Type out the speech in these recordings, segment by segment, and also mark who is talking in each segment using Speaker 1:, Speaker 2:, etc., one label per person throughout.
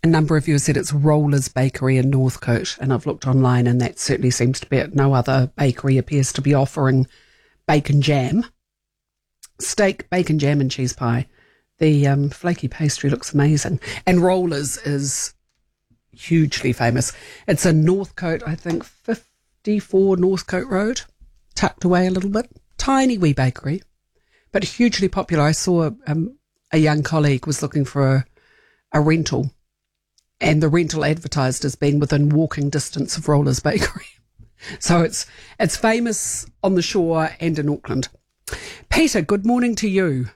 Speaker 1: A number of you have said it's Rollers Bakery in Northcote, and I've looked online and that certainly seems to be it. No other bakery appears to be offering bacon jam. Steak, bacon jam and cheese pie. The flaky pastry looks amazing. And Rollers is hugely famous. It's in Northcote, I think 54 Northcote Road, tucked away a little bit. Tiny wee bakery, but hugely popular. I saw a young colleague was looking for a rental, and the rental advertised as being within walking distance of Rollers Bakery. So it's famous on the shore and in Auckland. Peter, good morning to you.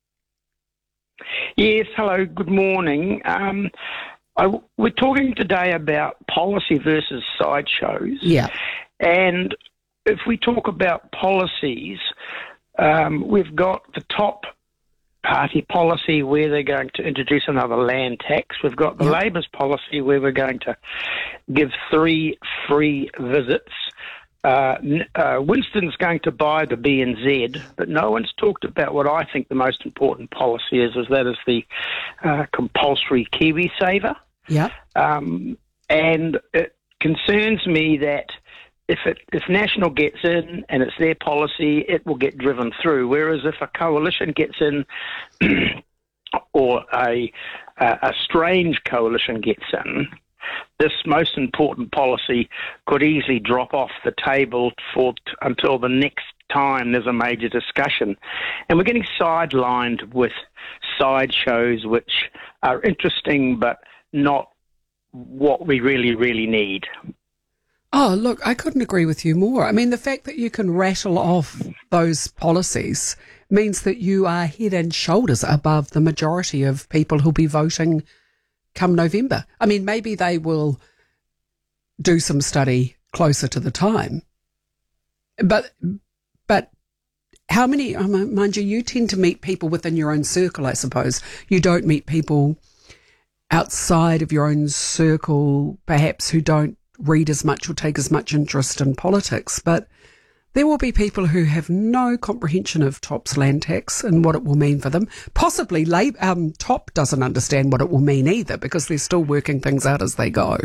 Speaker 2: Yes, hello, good morning. We're talking today about policy versus sideshows.
Speaker 1: Yeah.
Speaker 2: And if we talk about policies, we've got the top party policy where they're going to introduce another land tax. We've got the Labour's policy where we're going to give 3 free visits. Winston's going to buy the BNZ, but no one's talked about what I think the most important policy is that is the compulsory KiwiSaver.
Speaker 1: Yeah.
Speaker 2: And it concerns me that if National gets in and it's their policy, it will get driven through. Whereas if a coalition gets in or a strange coalition gets in, this most important policy could easily drop off the table until the next time there's a major discussion. And we're getting sidelined with sideshows which are interesting but not what we really, really need.
Speaker 1: Oh, look, I couldn't agree with you more. I mean, the fact that you can rattle off those policies means that you are head and shoulders above the majority of people who'll be voting come November. I mean, maybe they will do some study closer to the time. But how many, mind you, you tend to meet people within your own circle, I suppose. You don't meet people outside of your own circle, perhaps, who don't read as much or take as much interest in politics. But there will be people who have no comprehension of TOP's land tax and what it will mean for them. Possibly TOP doesn't understand what it will mean either, because they're still working things out as they go.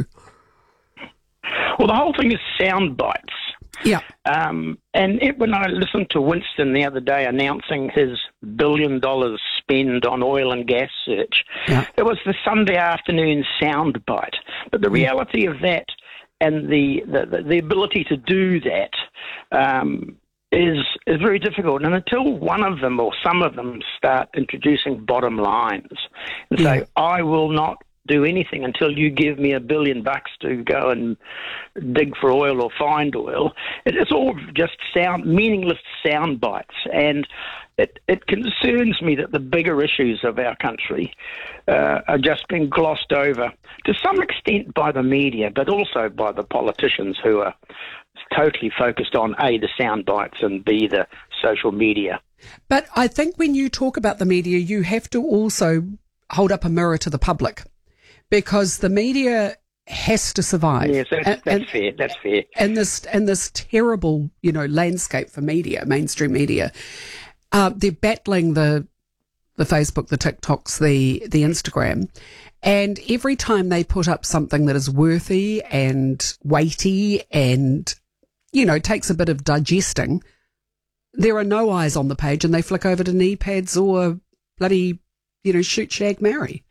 Speaker 2: Well, the whole thing is sound bites.
Speaker 1: Yeah.
Speaker 2: And when I listened to Winston the other day announcing his $1 billion spend on oil and gas search, it was the Sunday afternoon sound bite. But the reality of that and the ability to do that is very difficult. And until one of them or some of them start introducing bottom lines and say, I will not do anything until you give me $1 billion to go and dig for oil or find oil. It's all just meaningless sound bites. And it concerns me that the bigger issues of our country are just being glossed over to some extent by the media, but also by the politicians who are totally focused on A, the sound bites, and B, the social media.
Speaker 1: But I think when you talk about the media, you have to also hold up a mirror to the public, because the media has to survive.
Speaker 2: Yes, that's fair. That's fair.
Speaker 1: And this terrible, landscape for media, mainstream media, they're battling the Facebook, the TikToks, the Instagram, and every time they put up something that is worthy and weighty and takes a bit of digesting, there are no eyes on the page, and they flick over to knee pads or bloody shoot, shag, marry.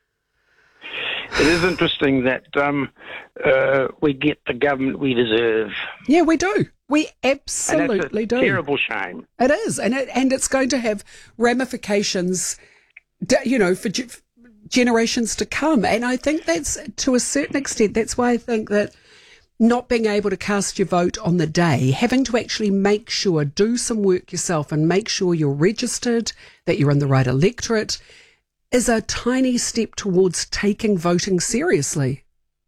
Speaker 2: It is interesting that we get the government we deserve.
Speaker 1: Yeah, we do. We absolutely do.
Speaker 2: It's a terrible shame.
Speaker 1: It is, and it's going to have ramifications, for generations to come. And I think that's, to a certain extent, that's why I think that not being able to cast your vote on the day, having to actually make sure, do some work yourself and make sure you're registered, that you're in the right electorate, is a tiny step towards taking voting seriously.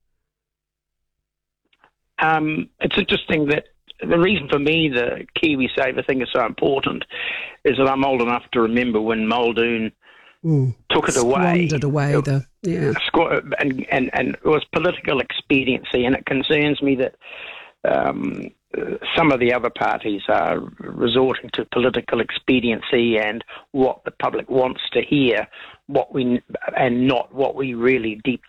Speaker 2: It's interesting that the reason for me the KiwiSaver thing is so important is that I'm old enough to remember when Muldoon took it away.
Speaker 1: Squandered away and
Speaker 2: it was political expediency, and it concerns me that some of the other parties are resorting to political expediency and what the public wants to hear, not what we really deep